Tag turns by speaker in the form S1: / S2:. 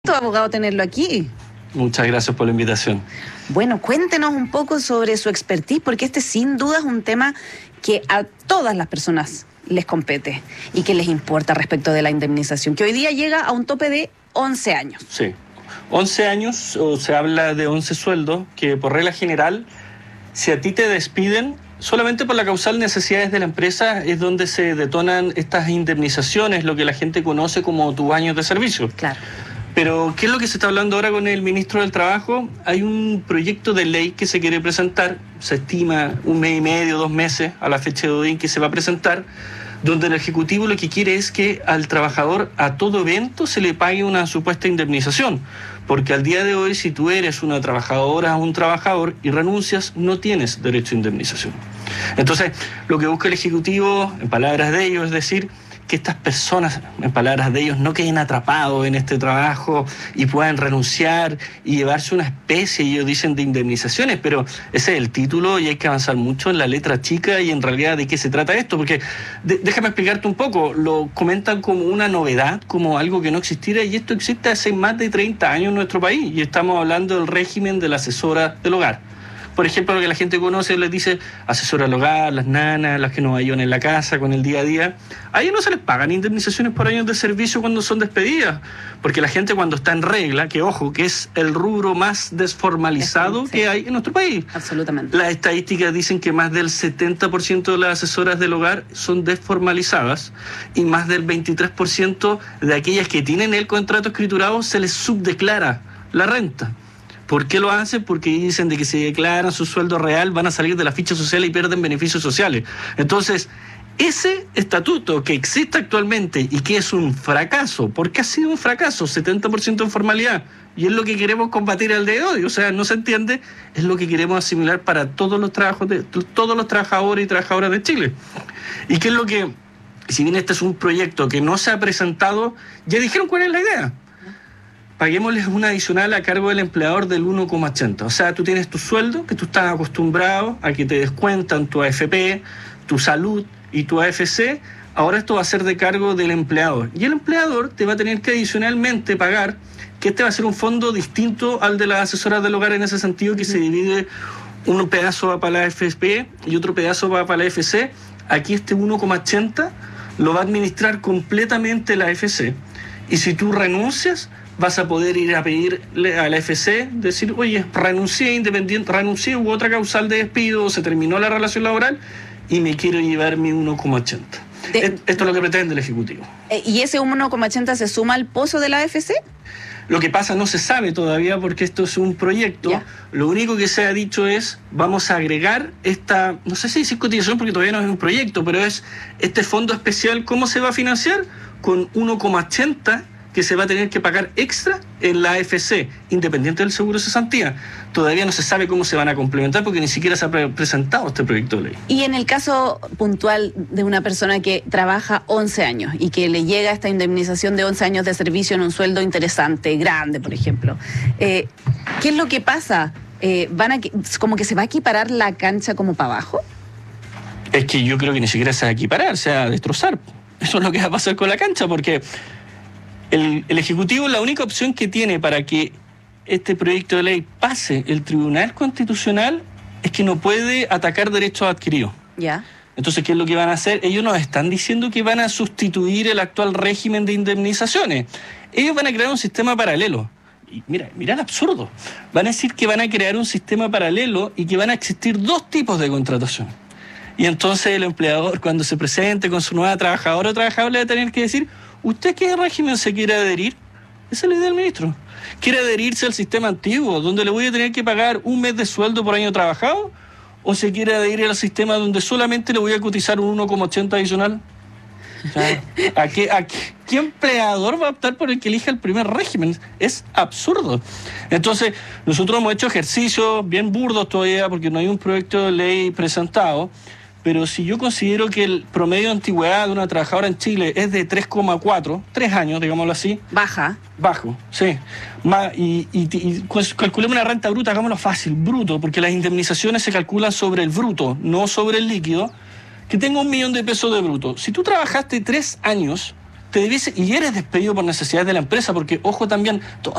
S1: Abogado, tenerlo aquí.
S2: Muchas gracias por la invitación.
S1: Bueno, cuéntenos un poco sobre su expertise, porque este sin duda es un tema que a todas las personas les compete y que les importa respecto de la indemnización, que hoy día llega a un tope de 11 años.
S2: Sí, 11 años, o se habla de 11 sueldos, que por regla general, si a ti te despiden, solamente por la causal necesidades de la empresa es donde se detonan estas indemnizaciones, lo que la gente conoce como tus años de servicio.
S1: Claro.
S2: Pero, ¿qué es lo que se está hablando ahora con el ministro del Trabajo? Hay un proyecto de ley que se quiere presentar, se estima 1 mes y medio, 2 meses a la fecha de hoy en que se va a presentar, donde el Ejecutivo lo que quiere es que al trabajador a todo evento se le pague una supuesta indemnización, porque al día de hoy si tú eres una trabajadora o un trabajador y renuncias, no tienes derecho a indemnización. Entonces, lo que busca el Ejecutivo, en palabras de ellos, es decir, que estas personas, en palabras de ellos, no queden atrapados en este trabajo y puedan renunciar y llevarse una especie, ellos dicen, de indemnizaciones, pero ese es el título y hay que avanzar mucho en la letra chica y en realidad de qué se trata esto, porque déjame explicarte un poco, lo comentan como una novedad, como algo que no existiera, y esto existe hace más de 30 años en nuestro país, y estamos hablando del régimen de la asesora del hogar. Por ejemplo, lo que la gente conoce, les dice asesora del hogar, las nanas, las que nos ayudan en la casa con el día a día. A ellos no se les pagan indemnizaciones por años de servicio cuando son despedidas, porque la gente cuando está en regla, que ojo, que es el rubro más desformalizado que hay en nuestro país.
S1: Absolutamente.
S2: Las estadísticas dicen que más del 70% de las asesoras del hogar son desformalizadas y más del 23% de aquellas que tienen el contrato escriturado se les subdeclara la renta. ¿Por qué lo hacen? Porque dicen de que si declaran su sueldo real van a salir de la ficha social y pierden beneficios sociales. Entonces, ese estatuto que existe actualmente y que es un fracaso, porque ha sido un fracaso, 70% de informalidad, y es lo que queremos combatir al día de hoy, o sea, no se entiende, es lo que queremos asimilar para todos los trabajadores y trabajadoras de Chile. ¿Y qué es lo que, si bien este es un proyecto que no se ha presentado, ya dijeron cuál es la idea? Paguémosles una adicional a cargo del empleador del 1,80. O sea, tú tienes tu sueldo, que tú estás acostumbrado a que te descuentan tu AFP, tu salud y tu AFC. Ahora esto va a ser de cargo del empleador. Y el empleador te va a tener que adicionalmente pagar, que este va a ser un fondo distinto al de las asesoras del hogar en ese sentido, que se divide, un pedazo va para la AFP y otro pedazo va para la AFC. Aquí este 1,80 lo va a administrar completamente la AFC. Y si tú renuncias, vas a poder ir a pedirle a la FC, decir, oye, renuncié, hubo otra causal de despido, se terminó la relación laboral y me quiero llevar mi 1,80. Esto es lo que pretende el Ejecutivo.
S1: ¿Y ese 1,80 se suma al pozo de la AFC?
S2: Lo que pasa no se sabe todavía porque esto es un proyecto. Ya. Lo único que se ha dicho es, vamos a agregar esta, no sé si decir cotización porque todavía no es un proyecto, pero es este fondo especial, ¿cómo se va a financiar? Con 1,80 que se va a tener que pagar extra en la AFC, independiente del seguro de cesantía. Todavía no se sabe cómo se van a complementar porque ni siquiera se ha presentado este proyecto de ley.
S1: Y en el caso puntual de una persona que trabaja 11 años y que le llega esta indemnización de 11 años de servicio en un sueldo interesante, grande, por ejemplo, ¿qué es lo que pasa? ¿Como que se va a equiparar la cancha como para abajo?
S2: Es que yo creo que ni siquiera se va a equiparar, se va a destrozar. Eso es lo que va a pasar con la cancha, porque el Ejecutivo, la única opción que tiene para que este proyecto de ley pase el Tribunal Constitucional es que no puede atacar derechos adquiridos.
S1: Ya.
S2: Entonces, ¿qué es lo que van a hacer? Ellos nos están diciendo que van a sustituir el actual régimen de indemnizaciones. Ellos van a crear un sistema paralelo. Y mira el absurdo. Van a decir que van a crear un sistema paralelo y que van a existir 2 tipos de contratación. Y entonces el empleador, cuando se presente con su nueva trabajadora o trabajador, le va a tener que decir, ¿usted qué régimen se quiere adherir? Esa es la idea del ministro. ¿Quiere adherirse al sistema antiguo, donde le voy a tener que pagar 1 mes de sueldo por año trabajado? ¿O se quiere adherir al sistema donde solamente le voy a cotizar un 1,80 adicional? O sea, ¿qué empleador va a optar por el que elija el primer régimen? Es absurdo. Entonces, nosotros hemos hecho ejercicios bien burdos todavía porque no hay un proyecto de ley presentado. Pero si yo considero que el promedio de antigüedad de una trabajadora en Chile es de 3,4, 3 años, digámoslo así. Bajo, sí. Y calculemos una renta bruta, hagámoslo fácil, bruto, porque las indemnizaciones se calculan sobre el bruto, no sobre el líquido, que tenga 1 millón de pesos de bruto. Si tú trabajaste 3 años y eres despedido por necesidades de la empresa, porque, ojo también, todas